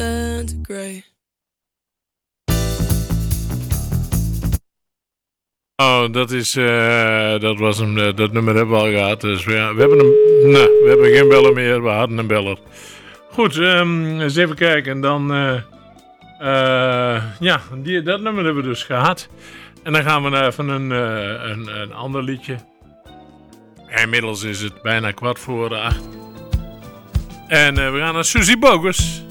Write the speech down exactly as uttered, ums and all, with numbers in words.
centigrade. Oh, dat is, uh, dat was hem, uh, dat nummer hebben we al gehad. Dus we, we hebben hem, nee, we hebben geen beller meer, we hadden een beller. Goed, um, eens even kijken. Dan, uh, uh, ja, die, dat nummer hebben we dus gehad. En dan gaan we naar even een, uh, een, een ander liedje. Inmiddels is het bijna kwart voor acht. En uh, we gaan naar Susie Bogus.